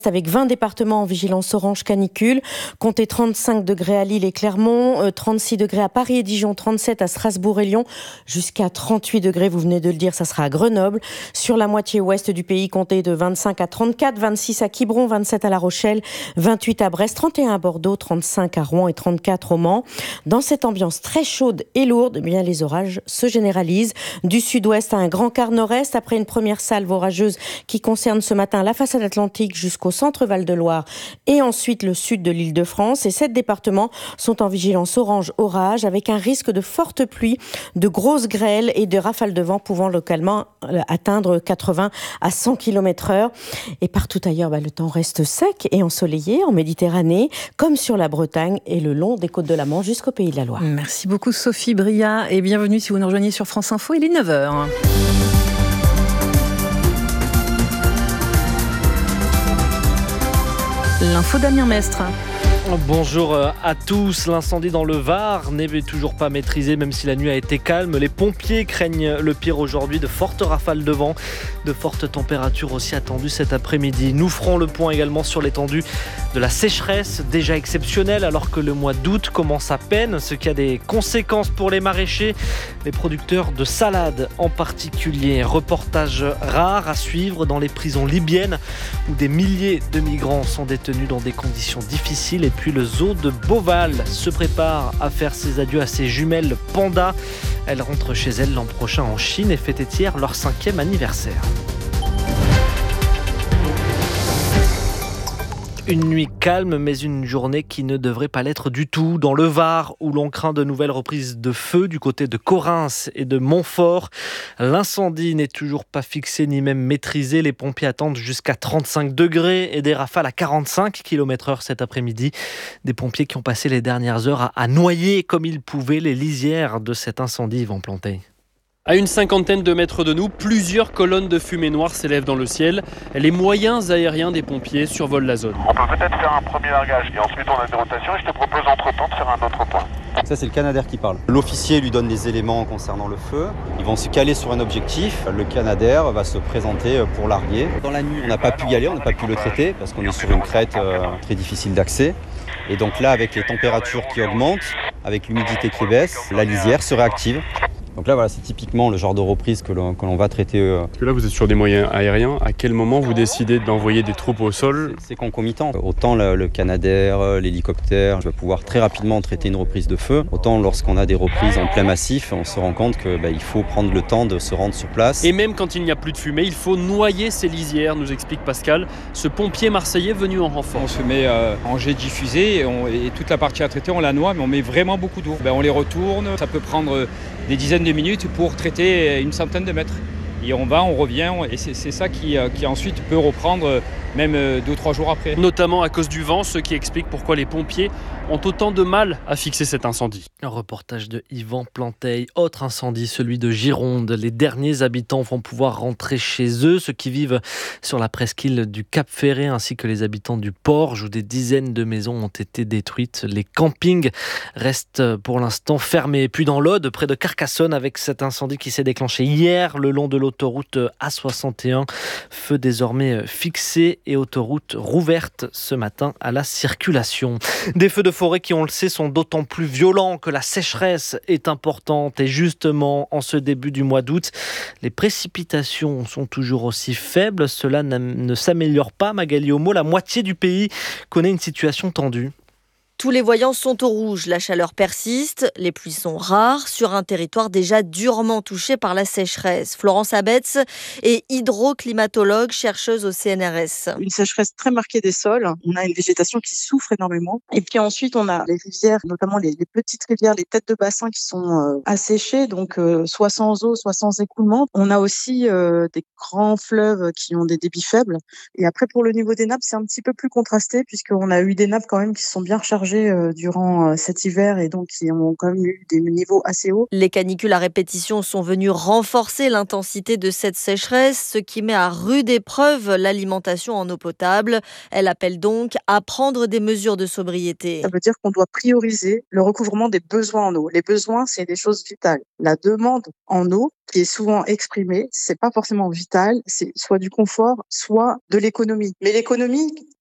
avec 20 départements en vigilance orange canicule. Comptez 35 degrés à Lille et Clermont, 36 degrés à Paris et Dijon, 37 à Strasbourg et Lyon, jusqu'à 38 degrés, vous venez de le dire, ça sera à Grenoble. Sur la moitié ouest du pays, comptez de 25 à 34, 26 à Quiberon, 27 à La Rochelle, 28 à Brest, 31 à Bordeaux, 35 à Rouen et 34 au Mans. Dans cette ambiance très chaude et lourde, eh bien les orages se généralisent. Du sud-ouest à un grand quart nord-est, après une première salve orageuse qui concerne ce matin la façade atlantique jusqu'au centre Val-de-Loire et ensuite le sud de l'Île-de-France. Et 7 départements sont en vigilance orange orage avec un risque de fortes pluies, de grosses grêles et de rafales de vent pouvant localement atteindre 80 à 100 km/h. Et partout ailleurs, le temps reste sec et ensoleillé en Méditerranée, comme sur la Bretagne et le long des côtes de la Manche jusqu'au Pays de la Loire. Merci beaucoup Sophie Bria et bienvenue si vous nous rejoignez sur France Info, il est 9h. L'info Damien Mestre. Bonjour à tous. L'incendie dans le Var n'est toujours pas maîtrisé, même si la nuit a été calme. Les pompiers craignent le pire aujourd'hui, de fortes rafales de vent, de fortes températures aussi attendues cet après-midi. Nous ferons le point également sur l'étendue de la sécheresse, déjà exceptionnelle alors que le mois d'août commence à peine, ce qui a des conséquences pour les maraîchers, les producteurs de salade en particulier. Reportage rare à suivre dans les prisons libyennes où des milliers de migrants sont détenus dans des conditions difficiles. Et puis le zoo de Beauval se prépare à faire ses adieux à ses jumelles pandas. Elles rentrent chez elles l'an prochain en Chine et fêtaient hier leur 5e anniversaire. Une nuit calme, mais une journée qui ne devrait pas l'être du tout. Dans le Var, où l'on craint de nouvelles reprises de feu du côté de Correns et de Montfort. L'incendie n'est toujours pas fixé ni même maîtrisé. Les pompiers attendent jusqu'à 35 degrés et des rafales à 45 km/h cet après-midi. Des pompiers qui ont passé les dernières heures à noyer comme ils pouvaient les lisières de cet incendie vont planter. À une cinquantaine de mètres de nous, plusieurs colonnes de fumée noire s'élèvent dans le ciel. Les moyens aériens des pompiers survolent la zone. On peut peut-être faire un premier largage et ensuite on a des rotations et je te propose entre-temps de faire un autre point. Ça c'est le Canadair qui parle. L'officier lui donne les éléments concernant le feu. Ils vont se caler sur un objectif. Le Canadair va se présenter pour larguer. Dans la nuit, on n'a pas pu y aller, on n'a pas pu le traiter parce qu'on est sur une crête très difficile d'accès. Et donc là, avec les températures qui augmentent, avec l'humidité qui baisse, la lisière se réactive. Donc là, voilà, c'est typiquement le genre de reprise que l'on va traiter. Parce que là, vous êtes sur des moyens aériens. À quel moment vous décidez d'envoyer des troupes au sol ? C'est concomitant. Autant le Canadair, l'hélicoptère, va pouvoir très rapidement traiter une reprise de feu. Autant lorsqu'on a des reprises en plein massif, on se rend compte qu'il faut prendre le temps de se rendre sur place. Et même quand il n'y a plus de fumée, il faut noyer ces lisières, nous explique Pascal, ce pompier marseillais venu en renfort. On se met en jet diffusé et toute la partie à traiter, on la noie, mais on met vraiment beaucoup d'eau. On les retourne, ça peut prendre des dizaines de minutes pour traiter une centaine de mètres. Et on revient, et c'est ça qui ensuite peut reprendre même 2 ou 3 jours après. Notamment à cause du vent, ce qui explique pourquoi les pompiers ont autant de mal à fixer cet incendie. Un reportage de Yvan Planteil. Autre incendie, celui de Gironde. Les derniers habitants vont pouvoir rentrer chez eux, ceux qui vivent sur la presqu'île du Cap-Ferret ainsi que les habitants du Porge où des dizaines de maisons ont été détruites. Les campings restent pour l'instant fermés. Et puis dans l'Aude, près de Carcassonne, avec cet incendie qui s'est déclenché hier le long de l'autoroute A61. Feu désormais fixé et autoroute rouverte ce matin à la circulation. Des feux de forêt qui, on le sait, sont d'autant plus violents que la sécheresse est importante. Et justement, en ce début du mois d'août, les précipitations sont toujours aussi faibles. Cela ne s'améliore pas, Magali Homo. La moitié du pays connaît une situation tendue. Tous les voyants sont au rouge, la chaleur persiste, les pluies sont rares sur un territoire déjà durement touché par la sécheresse. Florence Abetz est hydroclimatologue, chercheuse au CNRS. Une sécheresse très marquée des sols, on a une végétation qui souffre énormément. Et puis ensuite, on a les rivières, notamment les petites rivières, les têtes de bassin qui sont asséchées, donc soit sans eau, soit sans écoulement. On a aussi des grands fleuves qui ont des débits faibles. Et après, pour le niveau des nappes, c'est un petit peu plus contrasté puisqu'on a eu des nappes quand même qui sont bien rechargées mangé durant cet hiver et donc qui ont quand même eu des niveaux assez hauts. Les canicules à répétition sont venues renforcer l'intensité de cette sécheresse, ce qui met à rude épreuve l'alimentation en eau potable. Elle appelle donc à prendre des mesures de sobriété. Ça veut dire qu'on doit prioriser le recouvrement des besoins en eau. Les besoins, c'est des choses vitales. La demande en eau, qui est souvent exprimée, c'est pas forcément vital, c'est soit du confort, soit de l'économie. Mais l'économie,